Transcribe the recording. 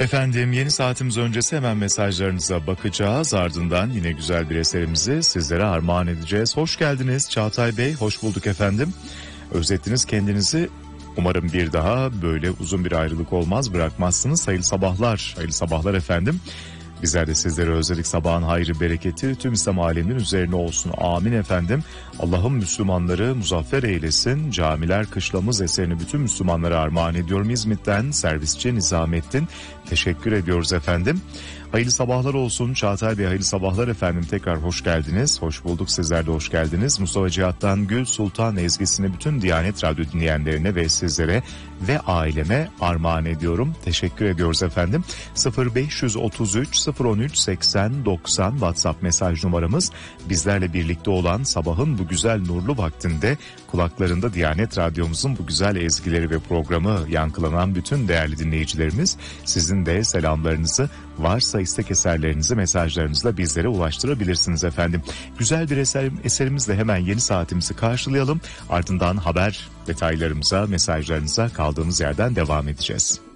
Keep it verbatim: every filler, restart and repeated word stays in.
Efendim yeni saatimiz öncesi hemen mesajlarınıza bakacağız. Ardından yine güzel bir eserimizi sizlere armağan edeceğiz. Hoş geldiniz Çağatay Bey, hoş bulduk efendim. Özlettiniz kendinizi. Umarım bir daha böyle uzun bir ayrılık olmaz, bırakmazsınız. Hayırlı sabahlar, hayırlı sabahlar efendim. Bizler de sizleri özledik. Sabahın hayrı, bereketi tüm İslam aleminin üzerine olsun. Amin efendim. Allah'ım Müslümanları muzaffer eylesin. Camiler Kışlamız eserini bütün Müslümanlara armağan ediyorum. İzmit'ten servisçi Nizamettin. Teşekkür ediyoruz efendim. Hayırlı sabahlar olsun Çağatay Bey, hayırlı sabahlar efendim. Tekrar hoş geldiniz. Hoş bulduk, sizler de hoş geldiniz. Mustafa Cihat'tan Gül Sultan ezgisini bütün Diyanet Radyo dinleyenlerine ve sizlere ve aileme armağan ediyorum. Teşekkür ediyoruz efendim. sıfır beş otuz üç sıfır on üç seksen doksan WhatsApp mesaj numaramız. Bizlerle birlikte olan sabahın bu güzel nurlu vaktinde kulaklarında Diyanet Radyomuzun bu güzel ezgileri ve programı yankılanan bütün değerli dinleyicilerimiz, sizin de selamlarınızı, varsa istek eserlerinizi mesajlarınızla bizlere ulaştırabilirsiniz efendim. Güzel bir eser, eserimizle hemen yeni saatimizi karşılayalım. Ardından haber detaylarımıza, mesajlarınıza kaldığımız yerden devam edeceğiz.